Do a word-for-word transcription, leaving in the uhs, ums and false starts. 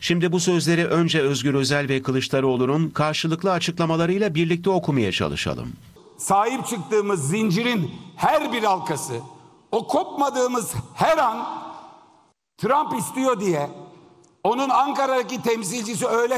Şimdi bu sözleri önce Özgür Özel ve Kılıçdaroğlu'nun karşılıklı açıklamalarıyla birlikte okumaya çalışalım. Sahip çıktığımız zincirin her bir halkası, o kopmadığımız her an Trump istiyor diye onun Ankara'daki temsilcisi öyle